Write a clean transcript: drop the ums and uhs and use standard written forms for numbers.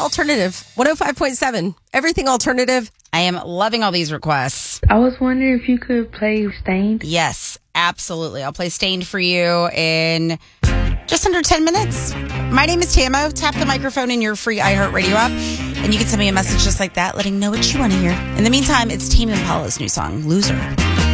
alternative. 105.7. Everything alternative. I am loving all these requests. I was wondering if you could play Stained. Yes, absolutely. I'll play Stained for you in just under 10 minutes. My name is Tamo. Tap the microphone in your free iHeartRadio app, and you can send me a message just like that, letting know what you want to hear. In the meantime, it's Tame Impala's new song, Loser.